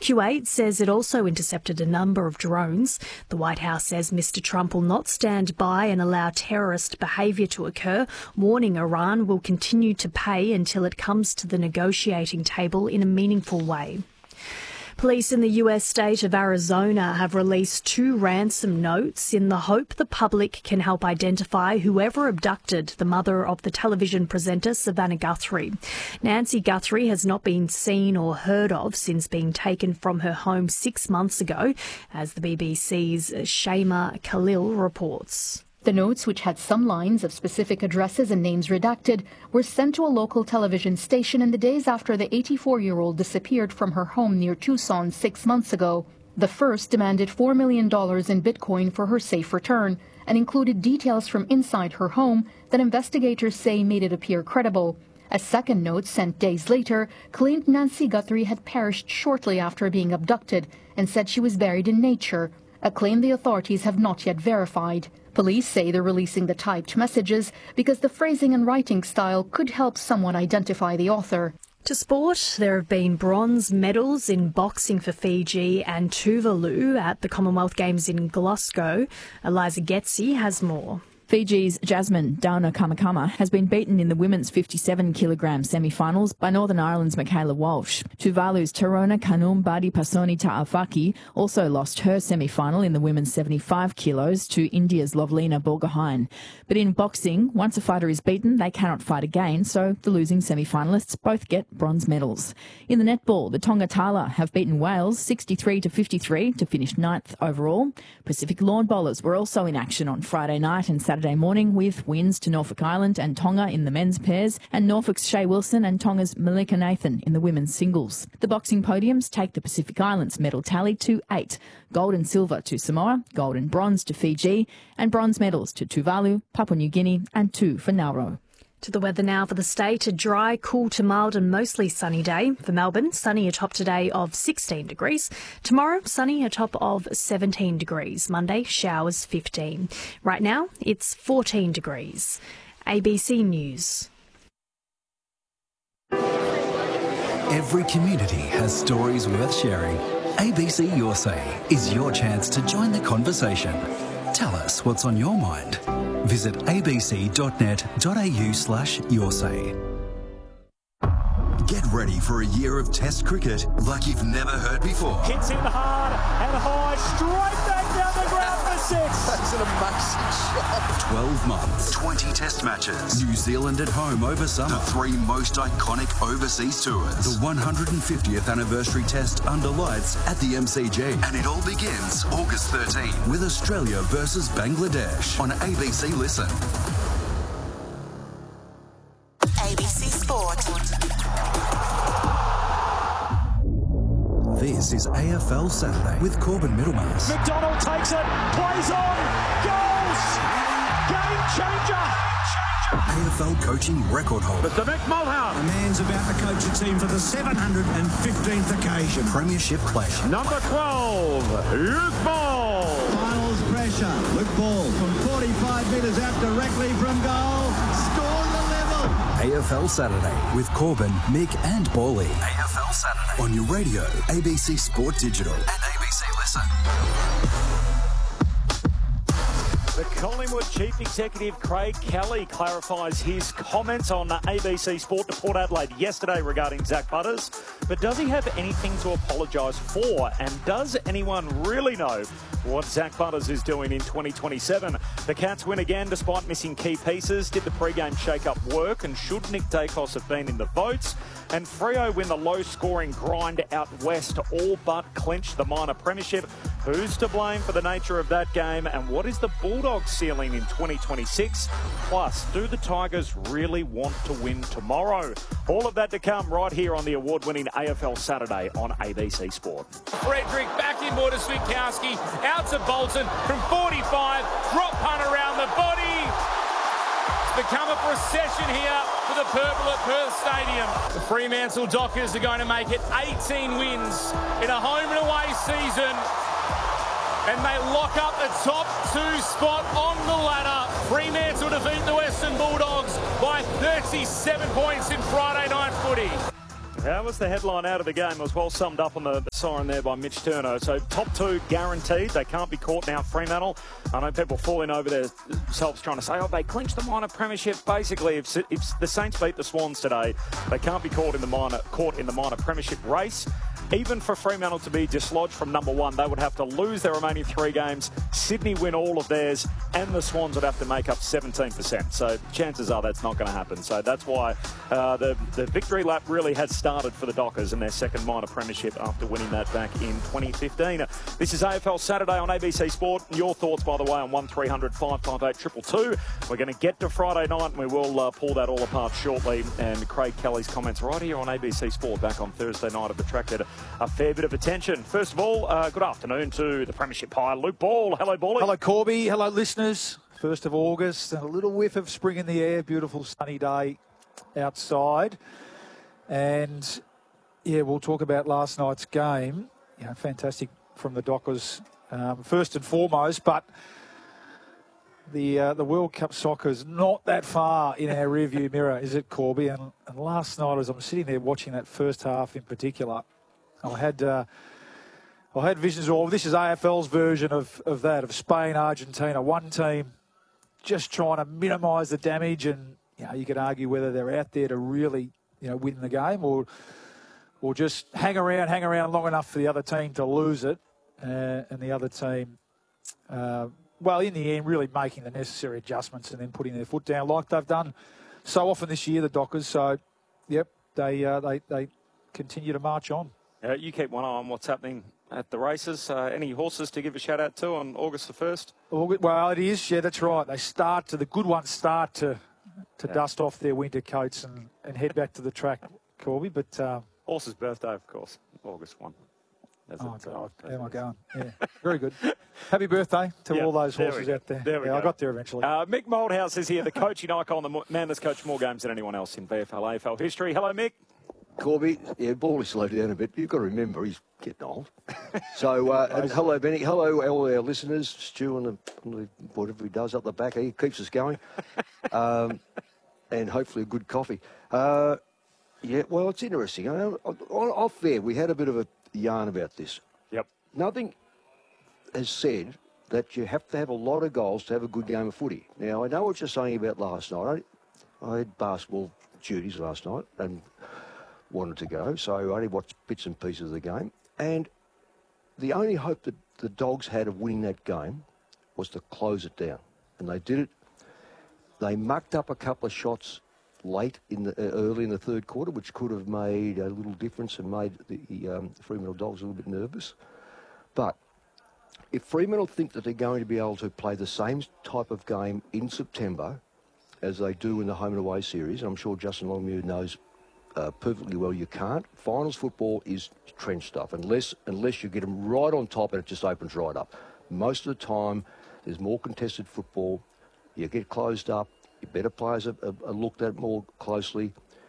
Kuwait says it also intercepted a number of drones. The White House says Mr. Trump will not stand by and allow terrorist behaviour to occur, warning Iran will continue to pay until it comes to the negotiating table in a meaningful way. Police in the US state of Arizona have released 2 ransom notes in the hope the public can help identify whoever abducted the mother of the television presenter Savannah Guthrie. Nancy Guthrie has not been seen or heard of since being taken from her home 6 months ago, as the BBC's Shama Khalil reports. The notes, which had some lines of specific addresses and names redacted, were sent to a local television station in the days after the 84-year-old disappeared from her home near Tucson 6 months ago. The first demanded $4 million in Bitcoin for her safe return and included details from inside her home that investigators say made it appear credible. A second note, sent days later, claimed Nancy Guthrie had perished shortly after being abducted and said she was buried in nature, a claim the authorities have not yet verified. Police say they're releasing the typed messages because the phrasing and writing style could help someone identify the author. To sport, there have been bronze medals in boxing for Fiji and Tuvalu at the Commonwealth Games in Glasgow. Eliza Getzi has more. Fiji's Jasmine Dauna Kamakama has been beaten in the women's 57-kilogram semi-finals by Northern Ireland's Michaela Walsh. Tuvalu's Tarona Kanum Badi Pasoni Ta'afaki also lost her semi-final in the women's 75 kilos to India's Lovlina Borgohain. But in boxing, once a fighter is beaten, they cannot fight again, so the losing semi-finalists both get bronze medals. In the netball, the Tonga Tala have beaten Wales 63-53 to finish 9th overall. Pacific Lawn Bowlers were also in action on Friday night and Saturday morning, with wins to Norfolk Island and Tonga in the men's pairs and Norfolk's Shea Wilson and Tonga's Malika Nathan in the women's singles. The boxing podiums take the Pacific Islands medal tally to 8. Gold and silver to Samoa, gold and bronze to Fiji, and bronze medals to Tuvalu, Papua New Guinea and 2 for Nauru. To the weather now for the state. A dry, cool to mild and mostly sunny day. For Melbourne, sunny, a top today of 16 degrees. Tomorrow, sunny, a top of 17 degrees. Monday, showers 15. Right now, it's 14 degrees. ABC News. Every community has stories worth sharing. ABC Your Say is your chance to join the conversation. Tell us what's on your mind. Visit abc.net.au/yoursay. Get ready for a year of Test cricket like you've never heard before. Hits in hard and high, straight back down the ground for 6. That's an amazing shot. 12 months, 20 Test matches. New Zealand at home over summer. The 3 most iconic overseas tours. The 150th anniversary Test under lights at the MCG. And it all begins August 13 with Australia versus Bangladesh on ABC Listen. ABC Sport. This is AFL Saturday with Corbin Middlemas. McDonald takes it, plays on, goals! Game changer! AFL coaching record holder. Mr. Mick Mulhern. The man's about to coach a team for the 715th occasion. Premiership player. Number 12, Luke Ball. Finals pressure. Luke Ball from 45 metres out directly from goal. Score the level. AFL Saturday with Corbin, Mick and Bally. AFL Saturday on your radio, ABC Sport Digital and ABC Listen. The Collingwood Chief Executive Craig Kelly clarifies his comments on ABC Sport to Port Adelaide yesterday regarding Zach Butters. But does he have anything to apologise for? And does anyone really know what Zach Butters is doing in 2027? The Cats win again despite missing key pieces. Did the pre-game shake-up work? And should Nick Dacos have been in the votes? And Freo win the low-scoring grind out west, all but clinch the minor premiership. Who's to blame for the nature of that game? And what is the Bulldogs ceiling in 2026? Plus, do the Tigers really want to win tomorrow? All of that to come right here on the award-winning AFL Saturday on ABC Sport. Frederick back in more to Switkowski, out to Bolton from 45, drop punt around the body. It's become a procession here for the Purple at Perth Stadium. The Fremantle Dockers are going to make it 18 wins in a home and away season, and they lock up the top 2 spot on the ladder. Fremantle defeat the Western Bulldogs by 37 points in Friday night footy. That was the headline out of the game. It was well summed up on the siren there by Mitch Turner. So top two guaranteed. They can't be caught now. Fremantle. I know people falling over themselves trying to say, oh, they clinched the minor premiership. Basically, if the Saints beat the Swans today, they can't be caught in the minor premiership race. Even for Fremantle to be dislodged from number one, they would have to lose their remaining 3 games, Sydney win all of theirs, and the Swans would have to make up 17%. So chances are that's not going to happen. So that's why the victory lap really has started for the Dockers in their second minor premiership after winning that back in 2015. This is AFL Saturday on ABC Sport. Your thoughts, by the way, on 1300 558 222. We're going to get to Friday night, and we will pull that all apart shortly. And Craig Kelly's comments right here on ABC Sport back on Thursday night have attracted a fair bit of attention. First of all, good afternoon to the Premiership High, Luke Ball. Hello, Bally. Hello, Corby. Hello, listeners. 1st of August, and a little whiff of spring in the air. Beautiful sunny day outside. And, yeah, we'll talk about last night's game. You know, fantastic from the Dockers, first and foremost. But the World Cup soccer is not that far in our rearview mirror, is it, Corby? And last night, as I'm sitting there watching that first half in particular, I had visions of, this is AFL's version of that, of Spain, Argentina, one team just trying to minimise the damage, and you could argue whether they're out there to really win the game or just hang around long enough for the other team to lose it, and the other team, in the end, really making the necessary adjustments and then putting their foot down like they've done so often this year, the Dockers. So, yep, they continue to march on. You keep one eye on what's happening at the races. Any horses to give a shout out to on August the 1st? Well, it is. Yeah, that's right. The good ones start to dust off their winter coats and head back to the track, Corby. But horse's birthday, of course, August 1. God, how am I going? Yeah, very good. Happy birthday to all those horses out there. There we go. I got there eventually. Mick Moldhouse is here, the coaching icon, the man that's coached more games than anyone else in VFL AFL history. Hello, Mick. Corby, Bally slowed down a bit. You've got to remember, he's getting old. So, hello, Benny. Hello, all our listeners. Stu and whatever he does up the back, he keeps us going. And hopefully a good coffee. Well, it's interesting. Off air, we had a bit of a yarn about this. Yep. Nothing has said that you have to have a lot of goals to have a good game of footy. Now, I know what you're saying about last night. I had basketball duties last night and wanted to go, so I only watched bits and pieces of the game. And the only hope that the Dogs had of winning that game was to close it down. And they did it. They mucked up a couple of shots late early in the third quarter, which could have made a little difference and made the Fremantle Dogs a little bit nervous. But if Fremantle think that they're going to be able to play the same type of game in September as they do in the home and away series, and I'm sure Justin Longmuir knows perfectly well you can't. Finals football is trench stuff, unless you get them right on top and it just opens right up. Most of the time, there's more contested football. You get closed up. Your better players are looked at more closely.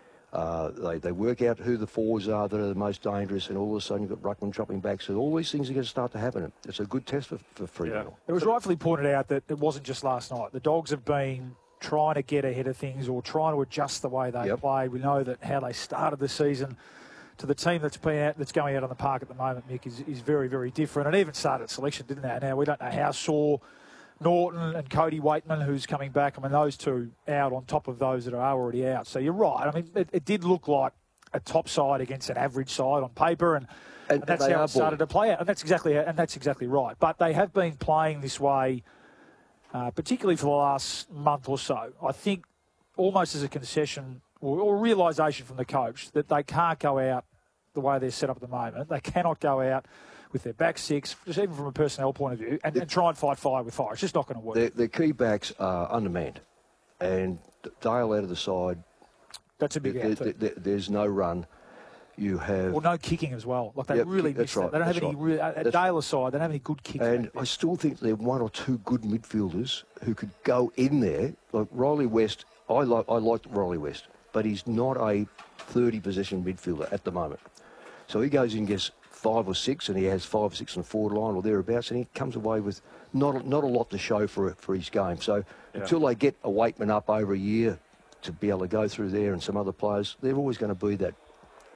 They work out who the forwards are that are the most dangerous, and all of a sudden you've got Ruckman dropping back. So all these things are going to start to happen. It's a good test for Fremantle. It was rightfully pointed out that it wasn't just last night. The Dogs have been trying to get ahead of things or trying to adjust the way they play. We know that how they started the season to the team that's going out on the park at the moment, Mick, is very, very different. And even started selection, didn't they? Now, we don't know how sore Norton and Cody Waitman, who's coming back. I mean, those two out on top of those that are already out. So you're right. I mean, it did look like a top side against an average side on paper, and that's how it started to play out. And that's exactly right. But they have been playing this way, particularly for the last month or so. I think almost as a concession or realisation from the coach that they can't go out the way they're set up at the moment. They cannot go out with their back six, just even from a personnel point of view, and try and fight fire with fire. It's just not going to work. Their key backs are undermanned, and Dale out of the side. That's a big out too. There's no run. You have... Well, no kicking as well. Like, they really miss that. They don't have any... At Dale aside, they don't have any good kicking. And I still think there are one or two good midfielders who could go in there. Like Riley West, I like Riley West, but he's not a 30-possession midfielder at the moment. So he goes in and gets 5 or 6, and he has 5 or 6 on the forward line or thereabouts, and he comes away with not a lot to show for his game. So until they get a Waitman up over a year to be able to go through there and some other players, they're always going to be that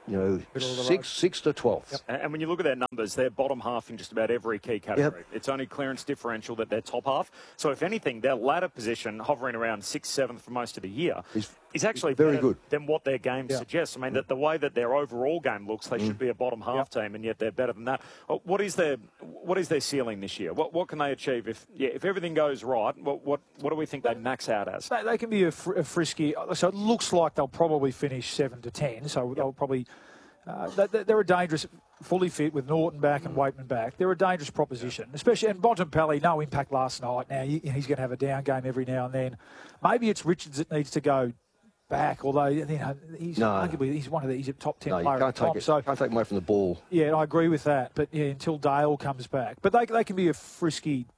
6 to 12th. Yep. And when you look at their numbers, they're bottom half in just about every key category. Yep. It's only clearance differential that they're top half. So if anything, their ladder position, hovering around 6th, 7th for most of the year, is actually very good than what their game suggests. I mean, the way that their overall game looks, they should be a bottom half team, and yet they're better than that. What is their ceiling this year? What can they achieve if everything goes right? What do we think they max out as? They can be a frisky. So it looks like they'll probably finish 7 to 10. So they'll probably. They're a dangerous, fully fit with Norton back and Waitman back. They're a dangerous proposition, especially. And Bontempelli, no impact last night. Now he's going to have a down game every now and then. Maybe it's Richards that needs to go back, although he's arguably he's one of he's a top 10 player. You can't take him away from the ball. Yeah, I agree with that. But until Dale comes back, but they can be a frisky,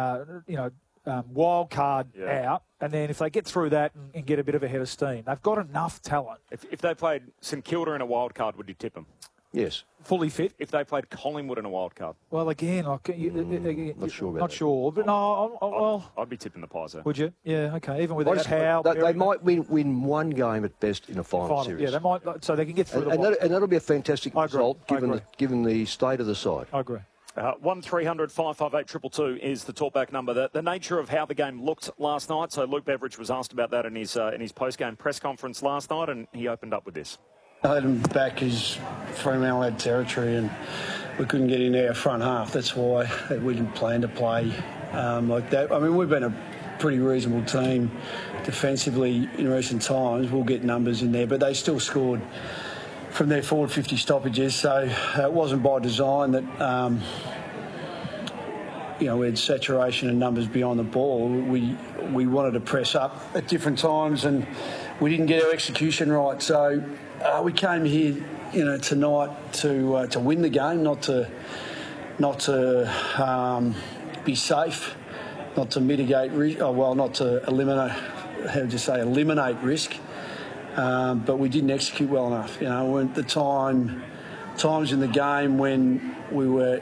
wild card out, and then if they get through that and get a bit of a head of steam, they've got enough talent. If they played St Kilda in a wild card, would you tip them? Yes. Fully fit. If they played Collingwood in a wild card? Well, again, not sure about but no, I'd be tipping the Pies there. Would you? Yeah, okay. Even with Howe, they might win one game at best in a final series. Yeah, they might. So they can get through and that'll be a fantastic result given the state of the side. I agree. 1300 558 222 is the talkback number. The nature of how the game looked last night. So Luke Beveridge was asked about that in his post-game press conference last night, and he opened up with this. I had him back as Fremantle had territory, and we couldn't get in our front half. That's why we didn't plan to play like that. I mean, we've been a pretty reasonable team defensively in recent times. We'll get numbers in there, but they still scored from their forward 50 stoppages, so it wasn't by design that we had saturation and numbers beyond the ball. We wanted to press up at different times, and we didn't get our execution right. So we came here, tonight to win the game, not to be safe, not to mitigate risk. Not to eliminate. How would you say? Eliminate risk. But we didn't execute well enough. When the times in the game when we were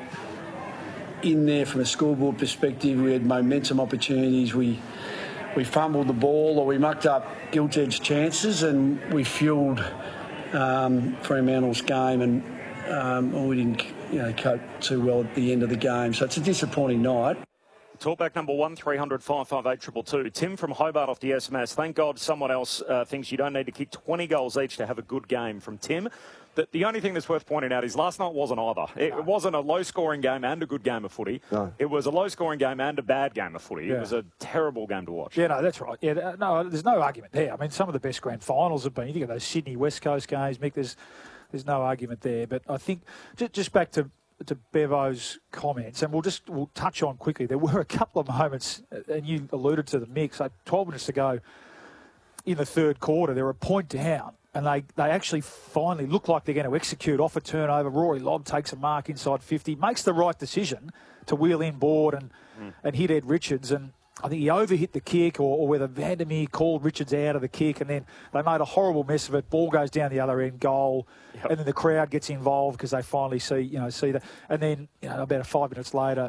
in there from a scoreboard perspective, we had momentum opportunities. We fumbled the ball or we mucked up gilt-edged chances, and we fueled Fremantle's game, and we didn't cope too well at the end of the game. So it's a disappointing night. Talkback number 1300 558 222. Tim from Hobart off the SMS. Thank God someone else thinks you don't need to kick 20 goals each to have a good game, from Tim. The only thing that's worth pointing out is last night wasn't either. It wasn't a low-scoring game and a good game of footy. No. It was a low-scoring game and a bad game of footy. Yeah. It was a terrible game to watch. Yeah, no, that's right. Yeah, no, there's no argument there. I mean, some of the best grand finals have been. You think of those Sydney West Coast games, Mick. There's no argument there. But I think just back to Bevo's comments, and we'll touch on quickly. There were a couple of moments, and you alluded to the mix. 12 minutes to go in the third quarter, they were a point down, and they actually finally look like they're going to execute off a turnover. Rory Lobb takes a mark inside 50, makes the right decision to wheel in board and hit Ed Richards, and I think he overhit the kick, or whether Vandermeer called Richards out of the kick, and then they made a horrible mess of it. Ball goes down the other end, goal, and then the crowd gets involved because they finally see that. And then about 5 minutes later,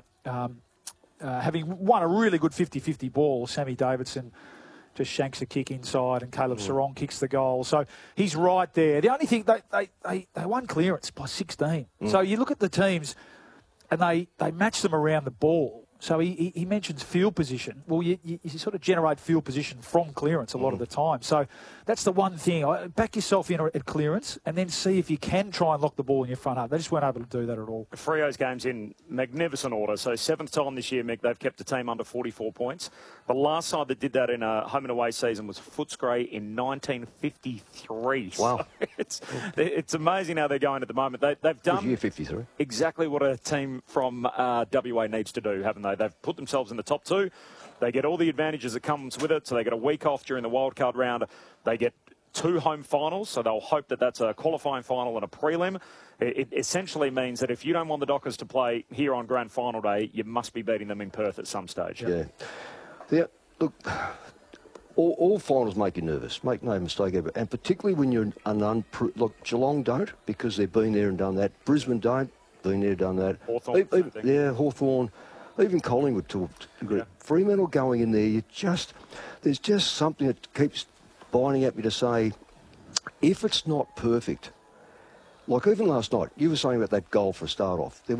having won a really good 50-50 ball, Sammy Davidson just shanks the kick inside, and Caleb Sarong kicks the goal. So he's right there. The only thing, they won clearance by 16. So you look at the teams, and they match them around the ball. So he mentions field position. Well, you sort of generate field position from clearance a lot of the time. So that's the one thing. Back yourself in at clearance and then see if you can try and lock the ball in your front half. They just weren't able to do that at all. Freo's game's in magnificent order. So 7th time this year, Mick, they've kept the team under 44 points. The last side that did that in a home and away season was Footscray in 1953. Wow. So it's amazing how they're going at the moment. They've done year 53. Exactly what a team from WA needs to do, haven't they? They've put themselves in the top two. They get all the advantages that comes with it. So they get a week off during the wildcard round. They get 2 home finals, so they'll hope that that's a qualifying final and a prelim. It essentially means that if you don't want the Dockers to play here on grand final day, you must be beating them in Perth at some stage. Yeah. Look, all finals make you nervous. Make no mistake about it. And particularly when you're look, Geelong don't, because they've been there and done that. Brisbane don't, been there, done that. Hawthorn. Even Collingwood to a degree. Fremantle going in there, there's just something that keeps binding at me to say, if it's not perfect, Like even last night, you were saying about that goal for a start off. There